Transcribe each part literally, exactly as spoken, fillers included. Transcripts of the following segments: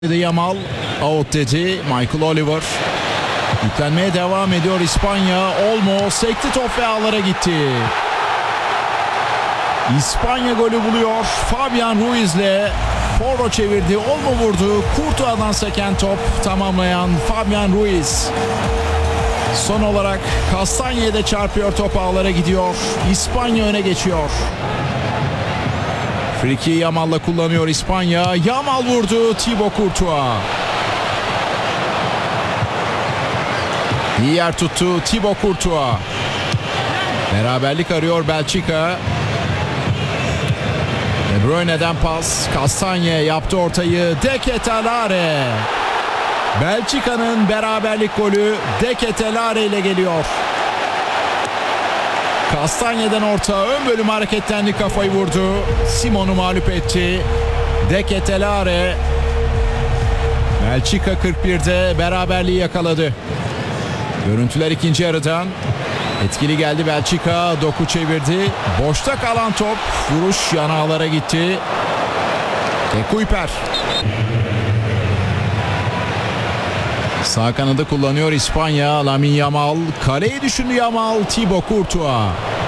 Yamal out dedi. Michael Oliver yüklenmeye devam ediyor İspanya. Olmo sekti top ve ağlara gitti. İspanya golü buluyor. Fabian Ruiz'le Porro çevirdi. Olmo vurdu. Courtois'dan seken top tamamlayan Fabian Ruiz. Son olarak Castañe'ye de çarpıyor, top ağlara gidiyor. İspanya öne geçiyor. Friki Yamal'la kullanıyor İspanya. Yamal vurdu. Thibaut Courtois. İyi yer tuttu Thibaut Courtois. Beraberlik arıyor Belçika. De Bruyne'den pas. Castañe yaptı ortayı. De Ketelaere. Belçika'nın beraberlik golü De Ketelaere ile geliyor. Castañe'den orta, ön bölüm hareketlendi, kafayı vurdu. Simon'u mağlup etti. De Ketelaere. Belçika kırk birde beraberliği yakaladı. Görüntüler ikinci yarıdan. Etkili geldi Belçika. Doku çevirdi. Boşta kalan top. Vuruş yan ağlara gitti. De Kuyper. Sağ kanadı kullanıyor İspanya. Lamine Yamal. Kaleyi düşündü Yamal. Thibaut Courtois.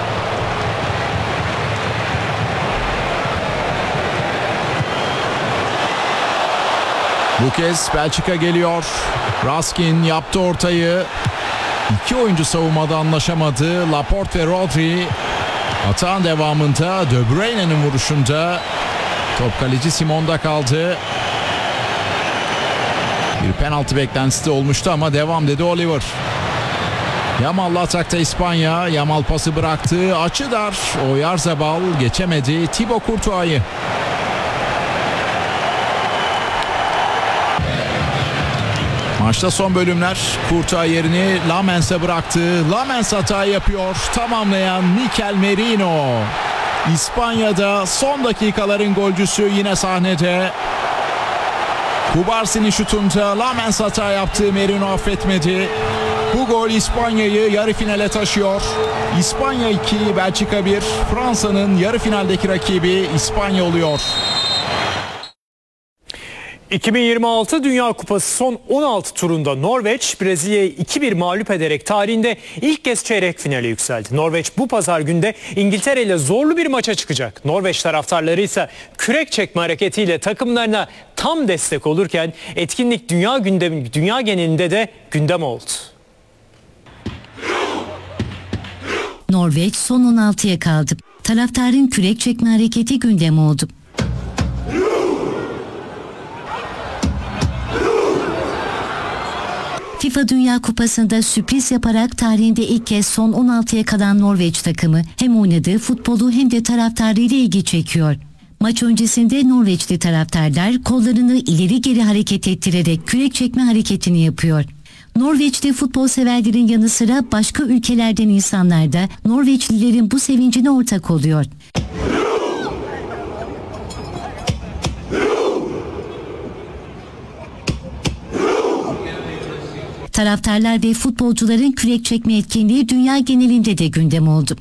Bu kez Belçika geliyor. Raskin yaptı ortayı. İki oyuncu savunmada anlaşamadı. Laporte ve Rodri. Atağın devamında De Bruyne'nin vuruşunda top kaleci Simon'da kaldı. Bir penaltı beklentisi de olmuştu ama devam dedi Oliver. Yamal'la atakta İspanya. Yamal pası bıraktı. Açı dar. Oyarzabal geçemedi Thibaut Courtois'ı. Maçta son bölümler. Courtois yerini Lamens'e bıraktı. Lamens hata yapıyor. Tamamlayan Mikel Merino. İspanya'da son dakikaların golcüsü yine sahnede. Kubarsi'nin şutunda Lamens hata yaptı. Merino affetmedi. Bu gol İspanya'yı yarı finale taşıyor. İspanya iki, Belçika bir. Fransa'nın yarı finaldeki rakibi İspanya oluyor. iki bin yirmi altı Dünya Kupası son on altı turunda Norveç Brezilya'yı iki bir mağlup ederek tarihinde ilk kez çeyrek finale yükseldi. Norveç bu pazar günde İngiltere ile zorlu bir maça çıkacak. Norveç taraftarları ise kürek çekme hareketiyle takımlarına tam destek olurken etkinlik dünya gündemi, dünya genelinde de gündem oldu. Norveç son on altıya kaldı. Taraftarın kürek çekme hareketi gündem oldu. FIFA Dünya Kupası'nda sürpriz yaparak tarihinde ilk kez son on altıya kalan Norveç takımı hem oynadığı futbolu hem de taraftarıyla ilgi çekiyor. Maç öncesinde Norveçli taraftarlar kollarını ileri geri hareket ettirerek kürek çekme hareketini yapıyor. Norveç'te futbol severlerin yanı sıra başka ülkelerden insanlar da Norveçlilerin bu sevincine ortak oluyor. Taraftarlar ve futbolcuların kürek çekme etkinliği dünya genelinde de gündem oldu.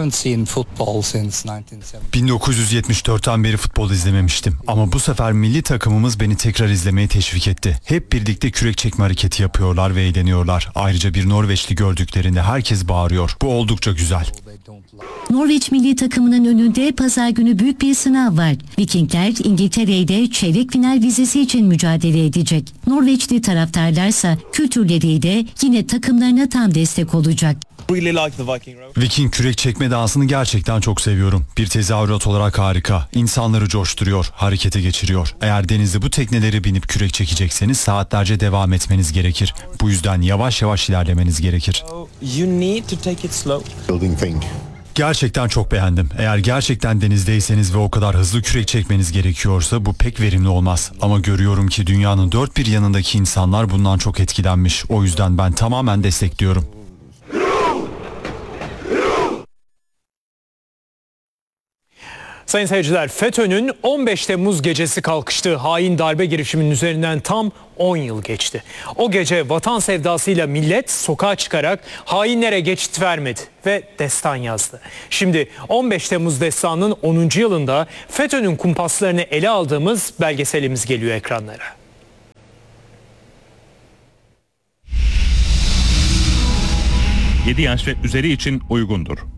bin dokuz yüz yetmiş dörtten beri futbol izlememiştim ama bu sefer milli takımımız beni tekrar izlemeye teşvik etti. Hep birlikte kürek çekme hareketi yapıyorlar ve eğleniyorlar. Ayrıca bir Norveçli gördüklerinde herkes bağırıyor. Bu oldukça güzel. Norveç milli takımının önünde pazar günü büyük bir sınav var. Vikingler İngiltere'de çeyrek final vizesi için mücadele edecek. Norveçli taraftarlarsa kültürleriyle yine takımlarına tam destek olacak. Viking kürek çekme dansını gerçekten çok seviyorum. Bir tezahürat olarak harika. İnsanları coşturuyor, harekete geçiriyor. Eğer denizde bu tekneleri binip kürek çekecekseniz saatlerce devam etmeniz gerekir. Bu yüzden yavaş yavaş ilerlemeniz gerekir. Gerçekten çok beğendim. Eğer gerçekten denizdeyseniz ve o kadar hızlı kürek çekmeniz gerekiyorsa bu pek verimli olmaz. Ama görüyorum ki dünyanın dört bir yanındaki insanlar bundan çok etkilenmiş. O yüzden ben tamamen destekliyorum. Sayın seyirciler, FETÖ'nün on beş Temmuz gecesi kalkıştığı hain darbe girişiminin üzerinden tam on yıl geçti. O gece vatan sevdasıyla millet sokağa çıkarak hainlere geçit vermedi ve destan yazdı. Şimdi on beş Temmuz destanının onuncu yılında FETÖ'nün kumpaslarını ele aldığımız belgeselimiz geliyor ekranlara. yedi yaş ve üzeri için uygundur.